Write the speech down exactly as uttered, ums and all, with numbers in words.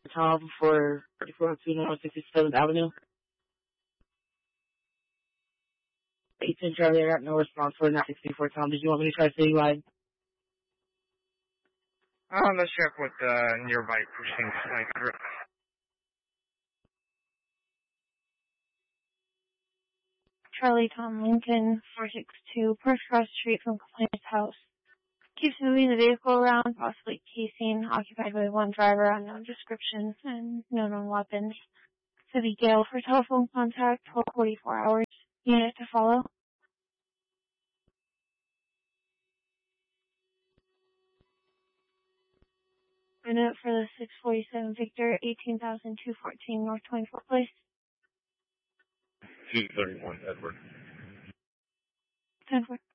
Tom for thirty-four oh two North sixty-seventh Avenue. eighteen Charlie, I got no response for nine sixty-four Tom. Did you want me to try citywide? Uh, let's check with uh, nearby precincts. Like, Charlie Tom Lincoln, four six two, Perch Cross Street from Complainant's house. Keeps moving the vehicle around, possibly casing, occupied by one driver, unknown description, and no known weapons. City Gale for telephone contact, twelve forty-four hours. Unit to follow. A note for the six forty-seven Victor, eighteen thousand two hundred fourteen North twenty-fourth Place. two thirty-one Edward. ten four.